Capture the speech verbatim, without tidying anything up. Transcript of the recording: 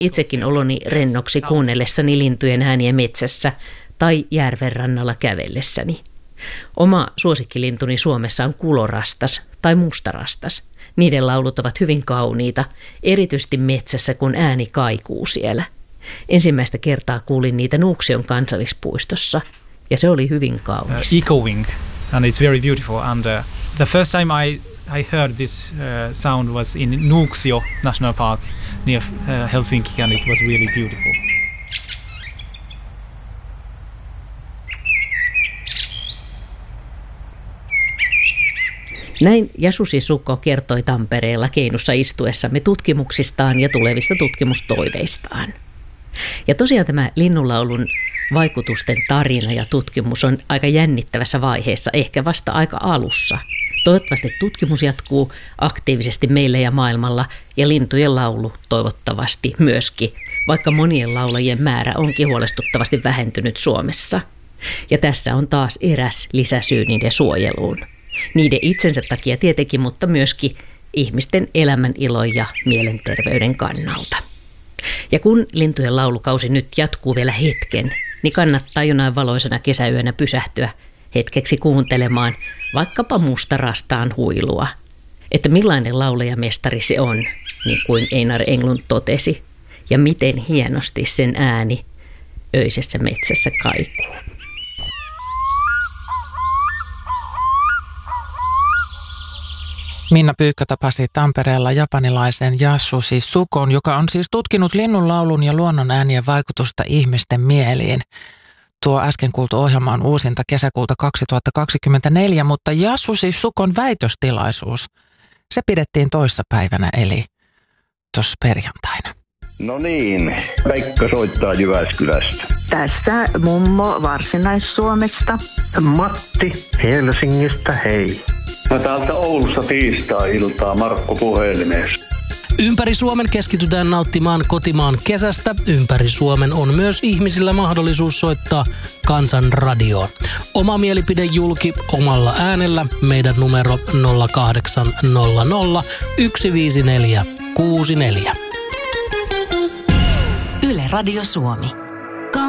itsekin oloni rennoksi kuunnellessani lintujen ääniä metsässä tai järven rannalla kävellessäni. Oma suosikkilintuni Suomessa on kulorastas tai mustarastas. Niiden laulut ovat hyvin kauniita, erityisesti metsässä, kun ääni kaikuu siellä. Ensimmäistä kertaa kuulin niitä Nuuksion kansallispuistossa, ja se oli hyvin kaunista. Uh, echoing, and it's very beautiful. And uh, the first time I I heard this uh, sound was in Nuuksio National Park near uh, Helsinki, and it was really beautiful. Näin Yasu Sissoko kertoi Tampereella Keinussa istuessamme tutkimuksistaan ja tulevista tutkimustoiveistaan. Ja tosiaan tämä linnunlaulun vaikutusten tarina ja tutkimus on aika jännittävässä vaiheessa, ehkä vasta aika alussa. Toivottavasti tutkimus jatkuu aktiivisesti meillä ja maailmalla ja lintujen laulu toivottavasti myöskin, vaikka monien laulajien määrä onkin huolestuttavasti vähentynyt Suomessa. Ja tässä on taas eräs lisäsyy niiden suojeluun. Niiden itsensä takia tietenkin, mutta myöskin ihmisten elämän ilon ja mielenterveyden kannalta. Ja kun lintujen laulukausi nyt jatkuu vielä hetken, niin kannattaa jonain valoisena kesäyönä pysähtyä hetkeksi kuuntelemaan vaikkapa mustarastaan huilua. Että millainen laulajamestari se on, niin kuin Einar Englund totesi, ja miten hienosti sen ääni öisessä metsässä kaikuu. Minna Pyykkö tapasi Tampereella japanilaisen Yasu Sissokon, joka on siis tutkinut linnunlaulun ja luonnon äänien vaikutusta ihmisten mieliin. Tuo äsken kuultu ohjelma on uusinta kesäkuuta kaksituhattakaksikymmentäneljä, mutta Yasu Sissokon väitöstilaisuus, se pidettiin toissapäivänä eli tuossa perjantaina. No niin, Pekka soittaa Jyväskylästä. Tässä mummo Varsinais-Suomesta. Matti Helsingistä, hei. Mä täältä Oulusta tiistai-iltaa Markku puhelimessa. Ympäri Suomen keskitytään nauttimaan kotimaan kesästä. Ympäri Suomen on myös ihmisillä mahdollisuus soittaa Kansanradioon. Oma mielipide julki omalla äänellä. Meidän numero nolla kahdeksan nolla nolla yksi viisi neljä kuusi neljä. Yle Radio Suomi.